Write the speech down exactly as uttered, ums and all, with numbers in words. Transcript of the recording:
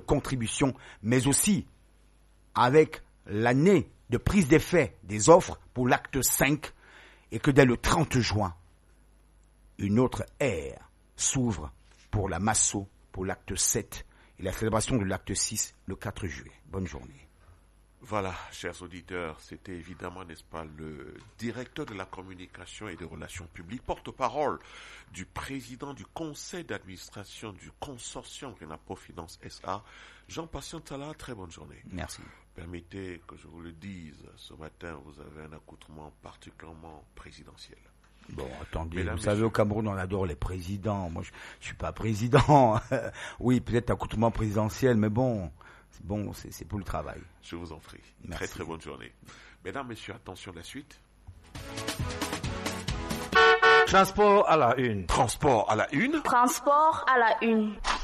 contribution, mais aussi avec l'année de prise d'effet des offres pour l'acte cinq, et que dès le trente juin, une autre ère s'ouvre pour la Masso, pour l'acte sept, et la célébration de l'acte six le quatre juillet. Bonne journée. Voilà, chers auditeurs, c'était évidemment, n'est-ce pas, le directeur de la communication et des relations publiques, porte-parole du président du conseil d'administration du consortium Renapo Finance S A, Jean-Patient Talla. Très bonne journée. Merci. Permettez que je vous le dise, ce matin, vous avez un accoutrement particulièrement présidentiel. Bon, attendez, Mesdames, vous savez, messieurs, au Cameroun, on adore les présidents. Moi, je, je suis pas président. Oui, peut-être accoutrement présidentiel, mais bon, c'est bon, c'est, c'est pour le travail. Je vous en prie. Merci. Très, très bonne journée. Mesdames, messieurs, attention, la suite. Transport à la une. Transport à la une. Transport à la une.